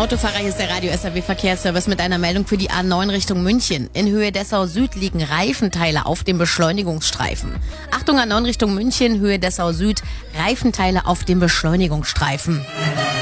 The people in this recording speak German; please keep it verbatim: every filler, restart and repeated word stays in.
Autofahrer, hier ist der Radio S R W Verkehrsservice mit einer Meldung für die A neun Richtung München. In Höhe Dessau Süd liegen Reifenteile auf dem Beschleunigungsstreifen. Achtung, A neun Richtung München, Höhe Dessau Süd, Reifenteile auf dem Beschleunigungsstreifen.